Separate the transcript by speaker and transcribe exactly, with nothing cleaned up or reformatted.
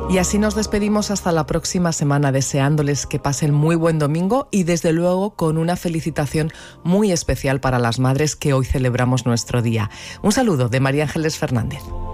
Speaker 1: Y así nos despedimos hasta la próxima semana, deseándoles que pasen muy buen domingo y desde luego con una felicitación muy especial para las madres que hoy celebramos nuestro día. Un saludo de María Ángeles Fernández.